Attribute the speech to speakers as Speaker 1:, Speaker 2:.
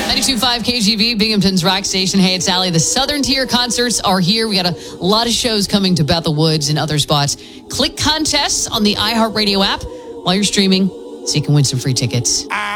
Speaker 1: 92.5 KGV, Binghamton's rock station. Hey, it's Allie. The Southern Tier concerts are here. We got a lot of shows coming to Bethel Woods and other spots. Click contests on the iHeartRadio app while you're streaming so you can win some free tickets.